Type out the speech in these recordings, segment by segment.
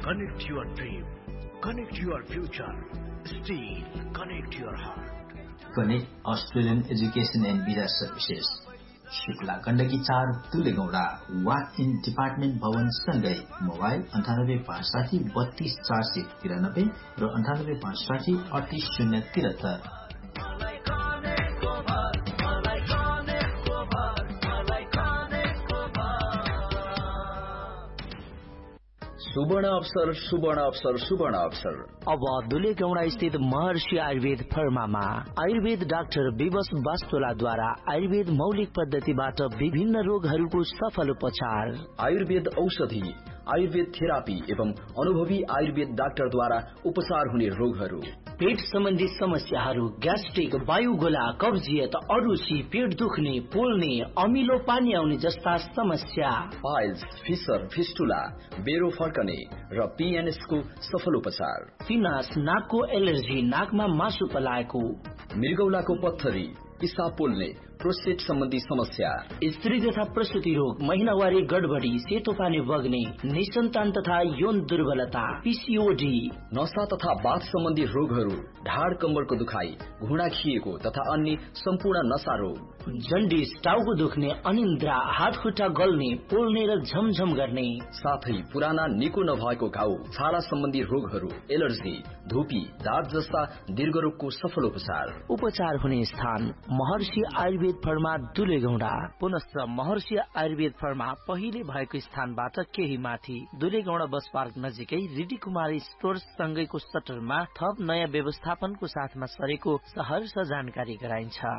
Connect your dream. Connect your future. Steel. Connect your heart. Connect Australian Education and Visa Services. Shukla Gandaki 4 तुलेगौडा walk in department भवन सँगै mobile 9856 32 493 र 9856 38 073। सुवर्ण अवसर सुवर्ण अवसर सुवर्ण अवसर अब दुलेगौडा स्थित महर्षि आयुर्वेद फर्मामा आयुर्वेद डाक्टर विवश वास्तोलाद्वारा आयुर्वेद मौलिक पद्धतिबाट विभिन्न रोगहरूको सफल उपचार, आयुर्वेद औषधि, आयुर्वेद थेरापी एवं अनुभवी आयुर्वेद डाक्टरद्वारा उपचार हुने रोगहरू, पेट सम्बन्धी समस्याहरू, ग्यास्ट्रिक, वायुगोला, कब्जियत, अरुची, पेट दुख्ने, पोल्ने, अमिलो पानी आउने जस्ता समस्या, पाइल्स, फिसर, फिस्टुला, बेरो फर्कने र पीएनएस को सफल उपचार, फिनास, नाकको एलर्जी, नाकमा मासु पलाएको, मृगौलाको पत्थरी, पिसाब पोल्ने, प्रोस्टेट सम्बन्धी समस्या, स्त्री तथा प्रसूति रोग, महिनावारी गडबडी, सेतो पानी बग्ने, निसन्तान तथा यौन दुर्बलता, पीसीओडी, नशा तथा वात सम्बन्धी रोगहरू, ढाड कम्मरको दुखाइ, घुँडा खिएको तथा अन्य सम्पूर्ण नशा रोग, जन्डिस, टाउको दुख्ने, अनिन्द्रा, हात खुट्टा गल्ने, पोल्ने र झमझम गर्ने, साथै पुराना निको नभएको घाउ, छाला सम्बन्धी रोगहरू, एलर्जी, धुपी, दाँत जस्ता दीर्घरोगको सफल उपचार हुने स्थान महर्षि आयुर्वेद फर्मा दुलेगौडा। पुनश्च महर्षि आयुर्वेद फर्मा पहिले भएको स्थानबाट केही माथि दुलेगौडा बस पार्क नजिकै रिडी कुमारी स्टोर सँगैको सटरमा थप नयाँ व्यवस्थापनको साथमा सरेको सहर्ष जानकारी गराइन्छ।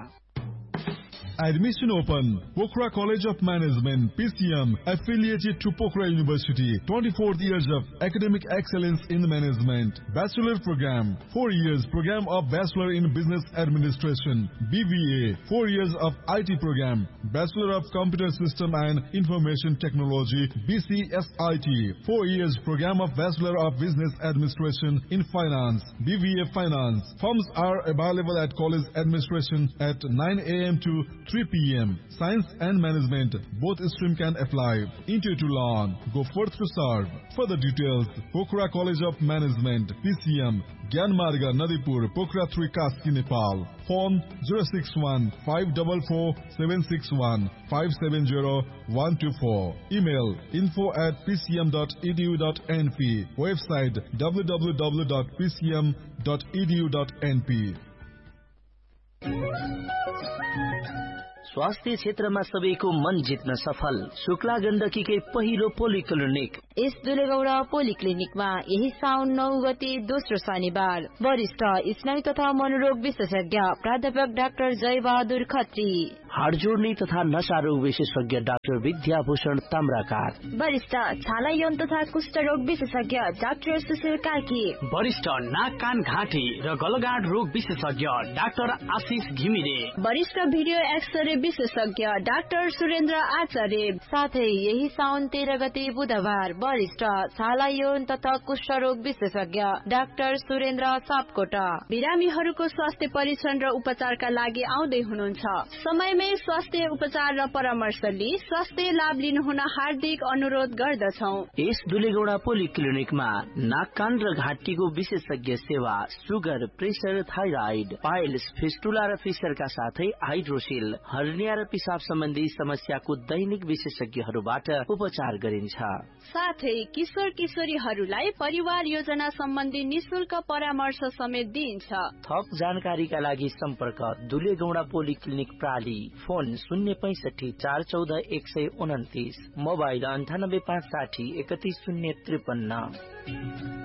Admission open. Pokhara College of Management, PCM, affiliated to Pokhara University. 24 years of academic excellence in management. Bachelor program, 4 years program of Bachelor in Business Administration. BBA, 4 years of IT program. Bachelor of Computer System and Information Technology, BCSIT. 4 years program of Bachelor of Business Administration in Finance, BBA Finance. Forms are available at college administration at 9 a.m. to 3 p.m. Science and Management, both stream can apply. Interview to learn. Go forth to serve. Further details, Pokhara College of Management, PCM, Gyanmarga, Nadipur, Pokhara 3, Kaski, Nepal. Phone 061 544 761 570 124. Email info@pcm.edu.np. Website www.pcm.edu.np. स्वास्थ्य क्षेत्रमा सबैको मन जित्न सफल शुक्ला गण्डकीकै पहिलो polyclinic. यस दुलेगौडा पोलिक्लिनिकमा यही साउन 9 गते दोस्रो शनिबार वरिष्ठ स्नायु तथा मनोरोग विशेषज्ञ प्राध्यापक डाक्टर जय बहादुर खत्री, हाड जोड्ने तथा नशा रोग विशेषज्ञ डाक्टर विद्याभूषण ताम्राकार, वरिष्ठ छाला यौन तथा कुष्ठ रोग विशेषज्ञ डाक्टर सुशील कार्की, वरिष्ठ नाक कान घाँटी र गलगाँड रोग विशेषज्ञ डाक्टर आशिष घिमिरे, वरिष्ठ भिडियो एक्सरे विशेषज्ञ डाक्टर सुरेन्द्र आचार्य। साथै यही साउन 13 गते बुधबार वरिष्ठ छाला यौन तथा कुष्ठ रोग विशेषज्ञ डाक्टर सुरेन्द्र सापकोटा बिरामीहरूको स्वास्थ्य परीक्षण र उपचारका लागि आउँदै हुनुहुन्छ। समयमै स्वास्थ्य उपचार र परामर्श लिई स्वास्थ्य लाभ लिनुहुन हार्दिक अनुरोध गर्दछौं। यस दुलेगौडा पोलिक्लिनिकमा नाक कान र घाँटीको विशेषज्ञ सेवा, sugar, pressure, thyroid, piles, fistula र फिसरका साथै हाइड्रोसिल, हर्निया र पिसाब सम्बन्धी समस्याको दैनिक विशेषज्ञहरूबाट उपचार गरिन्छ। साथै किशोर किशोरीहरूलाई परिवार योजना सम्बन्धी निशुल्क परामर्श समेत दिइन्छ। थप जानकारीका लागि सम्पर्क दुलेगौडा पोलिक्लिनिक प्राली। Phone 065 414 129, mobile 98 560 31 053।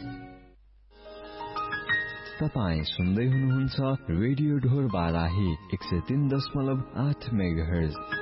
तपाईं सुन्दै हुनुहुन्छ रेडियो ढोर बाराही 103.8 मेगाहर्ज।